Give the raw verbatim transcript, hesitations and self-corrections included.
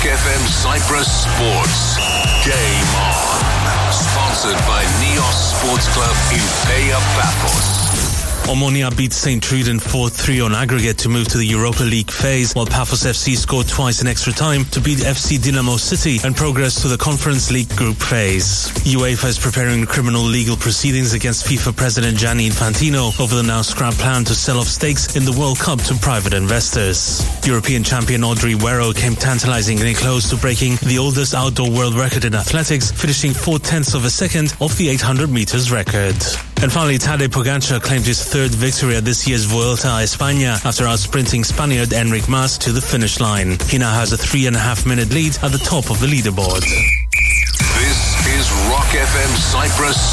F M Cyprus Sports. Game on. Sponsored by Neos Sports Club in Pea Paphos. Omonia beat Saint Truden four three on aggregate to move to the Europa League phase, while Paphos F C scored twice in extra time to beat F C Dynamo City and progress to the Conference League group phase. UEFA is preparing criminal legal proceedings against FIFA President Gianni Infantino over the now scrapped plan to sell off stakes in the World Cup to private investors. European champion Audrey Werrow came tantalizingly close to breaking the oldest outdoor world record in athletics, finishing four-tenths of a second off the eight hundred meters record. And finally, Tadej Pogačar claimed his third victory at this year's Vuelta a España after outsprinting Spaniard Enric Mas to the finish line. He now has a three and a half minute lead at the top of the leaderboard. This is Rock F M Cyprus